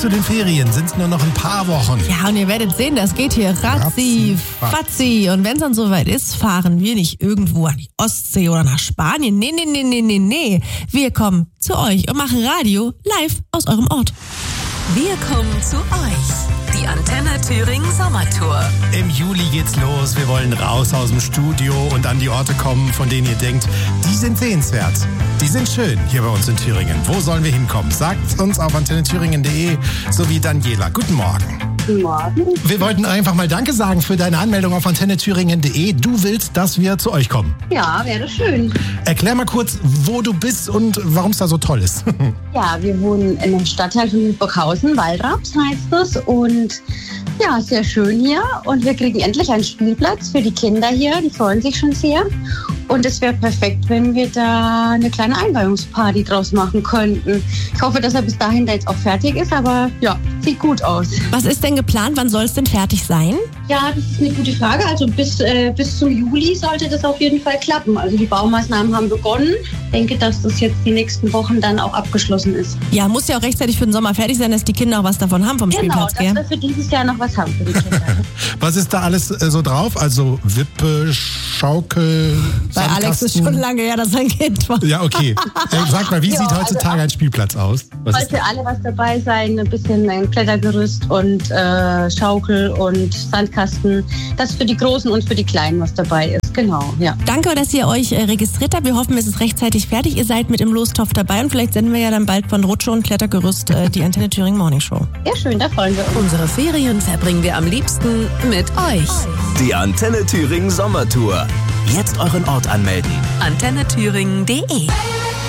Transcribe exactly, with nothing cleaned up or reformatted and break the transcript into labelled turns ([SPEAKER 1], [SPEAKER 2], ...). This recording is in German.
[SPEAKER 1] zu den Ferien sind es nur noch ein paar Wochen.
[SPEAKER 2] Ja, und ihr werdet sehen, das geht hier ratzi, fatzi. Und wenn es dann soweit ist, fahren wir nicht irgendwo an die Ostsee oder nach Spanien. Nee, nee, nee, nee, nee, nee. Wir kommen zu euch und machen Radio live aus eurem Ort.
[SPEAKER 3] Wir kommen zu euch. Die Antenne Thüringen Sommertour.
[SPEAKER 1] Im Juli geht's los. Wir wollen raus aus dem Studio und an die Orte kommen, von denen ihr denkt, die sind sehenswert. Die sind schön hier bei uns in Thüringen. Wo sollen wir hinkommen? Sagt uns auf antenne thüringen punkt de sowie Daniela. Guten Morgen.
[SPEAKER 4] Guten Morgen.
[SPEAKER 1] Wir wollten einfach mal Danke sagen für deine Anmeldung auf antenne thüringen punkt de. Du willst, dass wir zu euch kommen.
[SPEAKER 4] Ja, wäre schön.
[SPEAKER 1] Erklär mal kurz, wo du bist und warum es da so toll ist.
[SPEAKER 4] Ja, wir wohnen in einem Stadtteil von Burghausen, Waldraps heißt es. Und ja, sehr schön hier. Und wir kriegen endlich einen Spielplatz für die Kinder hier. Die freuen sich schon sehr. Und es wäre perfekt, wenn wir da eine kleine Einweihungsparty draus machen könnten. Ich hoffe, dass er bis dahin jetzt auch fertig ist, aber ja, sieht gut aus.
[SPEAKER 2] Was ist denn geplant? Wann soll es denn fertig sein?
[SPEAKER 4] Ja, das ist eine gute Frage. Also bis, äh, bis zum Juli sollte das auf jeden Fall klappen. Also die Baumaßnahmen haben begonnen. Ich denke, dass das jetzt die nächsten Wochen dann auch abgeschlossen ist.
[SPEAKER 2] Ja, muss ja auch rechtzeitig für den Sommer fertig sein, dass die Kinder auch was davon haben vom
[SPEAKER 4] Genau,
[SPEAKER 2] Spielplatz, gell?
[SPEAKER 4] Genau, dass wir für dieses Jahr noch was haben für die Kinder.
[SPEAKER 1] Was ist da alles äh, so drauf? Also Wippe, Schaukel,
[SPEAKER 2] Bei
[SPEAKER 1] Sandkasten?
[SPEAKER 2] Alex ist schon lange her, dass er ein Kind war.
[SPEAKER 1] Ja, okay. Äh, sag mal, wie
[SPEAKER 4] Ja,
[SPEAKER 1] sieht heutzutage
[SPEAKER 4] also,
[SPEAKER 1] ein Spielplatz aus? Was
[SPEAKER 4] Soll
[SPEAKER 1] ist
[SPEAKER 4] für alle was dabei sein, ein bisschen ein Klettergerüst und äh, Schaukel und Sandkasten. Das ist für die Großen und für die Kleinen was dabei ist, genau, ja.
[SPEAKER 2] Danke, dass ihr euch äh, registriert habt. Wir hoffen, es ist rechtzeitig fertig. Ihr seid mit im Lostopf dabei und vielleicht senden wir ja dann bald von Rutsche und Klettergerüst äh, die Antenne Thüringen Morning Show.
[SPEAKER 4] Ja, schön, da freuen wir uns.
[SPEAKER 3] Unsere Ferien verbringen wir am liebsten mit euch.
[SPEAKER 5] Die Antenne Thüringen Sommertour. Jetzt euren Ort anmelden.
[SPEAKER 3] antenne thüringen punkt de